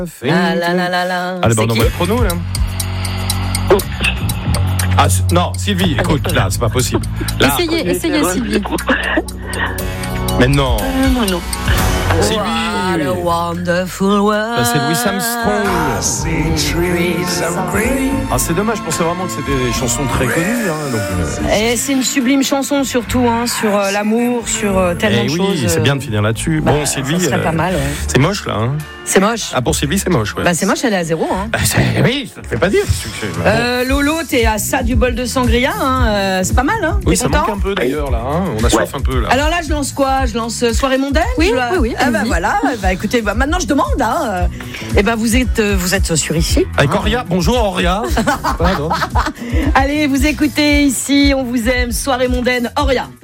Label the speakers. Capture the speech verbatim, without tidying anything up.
Speaker 1: Ah là là là là.
Speaker 2: Allez, bah,
Speaker 1: C'est
Speaker 2: on
Speaker 1: qui
Speaker 2: envoie le chrono, là. Ah, c'est- non, Sylvie, écoute, là, c'est pas possible. Là,
Speaker 1: Essayez, essayez Sylvie.
Speaker 2: mais non.
Speaker 3: Euh, non, non.
Speaker 2: Sylvie.
Speaker 1: What a wonderful world.
Speaker 2: Bah, c'est Louis Armstrong. Ah, c'est dommage, je pensais vraiment que c'était des chansons très connues. Hein, donc, euh...
Speaker 1: Et c'est une sublime chanson surtout hein, sur euh, l'amour, sur euh, tellement
Speaker 2: eh
Speaker 1: de
Speaker 2: oui,
Speaker 1: choses.
Speaker 2: c'est bien de finir là-dessus.
Speaker 1: Bah,
Speaker 2: bon, Sylvie,
Speaker 1: ça serait
Speaker 2: euh,
Speaker 1: pas mal. Ouais.
Speaker 2: c'est moche là. Hein.
Speaker 1: C'est moche.
Speaker 2: Ah, pour Sylvie, c'est moche. Ouais.
Speaker 1: Bah c'est moche, elle est à zéro. Hein.
Speaker 2: Bah, c'est... Oui, ça te fait pas dire. C'est... Bah,
Speaker 1: Euh, Lolo, t'es à ça du bol de sangria, hein, euh, c'est pas mal, hein.
Speaker 2: oui,
Speaker 1: T'es
Speaker 2: ça
Speaker 1: content
Speaker 2: manque un peu d'ailleurs là. Hein. On a soif un peu là.
Speaker 1: Alors là, je lance quoi? Je lance euh, soirée mondaine.
Speaker 4: Oui,
Speaker 1: je la-
Speaker 4: oui, oui,
Speaker 1: Ah bah
Speaker 4: allez-y.
Speaker 1: voilà. Bah écoutez, bah, maintenant je demande. Hein. Et ben vous êtes, euh, vous êtes sur ici.
Speaker 2: Avec Auria. Bonjour Auria. Pardon.
Speaker 1: Allez, vous écoutez ici, on vous aime. Soirée mondaine, Auria.